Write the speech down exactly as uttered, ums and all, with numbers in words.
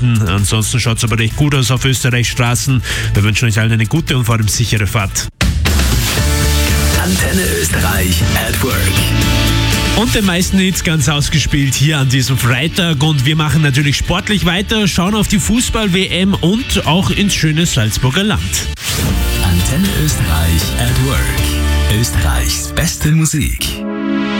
melden. Ansonsten schaut es aber recht gut aus auf Österreichs Straßen. Wir wünschen euch allen eine gute und vor allem sichere Fahrt. Antenne Österreich at Work. Und den meisten Hits ganz ausgespielt hier an diesem Freitag. Und wir machen natürlich sportlich weiter, schauen auf die Fußball-W M und auch ins schöne Salzburger Land. Antenne Österreich at Work. Österreichs beste Musik.